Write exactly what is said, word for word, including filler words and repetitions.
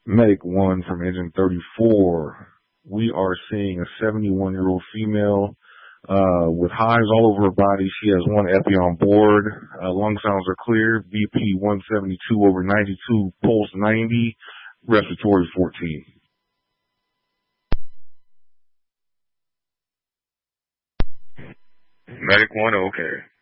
Medic one from engine thirty-four. We are seeing a seventy-one-year-old female uh, with hives all over her body. She has one epi on board. Uh, lung sounds are clear. B P one seventy-two over ninety-two, pulse ninety, respiratory fourteen. Medic one, okay.